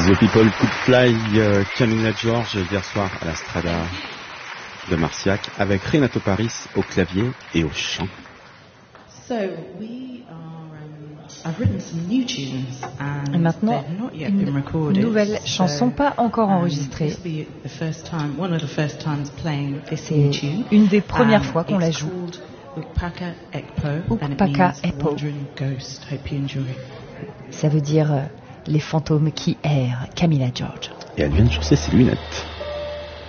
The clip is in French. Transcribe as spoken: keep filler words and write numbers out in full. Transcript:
The People Could Fly, euh, Camilla George hier soir à la Strada de Marciac avec Renato Paris au clavier et au chant. So we are, um, I've written some new tunes and Et maintenant, they've not yet been recorded. une nouvelle chanson pas encore enregistrée. This will be the first time, one of the first times playing this C'est new tune. une des premières Um, fois qu'on la it's joue. called Ukpaka Ekpo, and it Ukpaka means Ekpo. wandering ghost. Hope you enjoy. Ça veut dire euh, les fantômes qui errent. Camilla George. Et elle vient de chausser ses lunettes.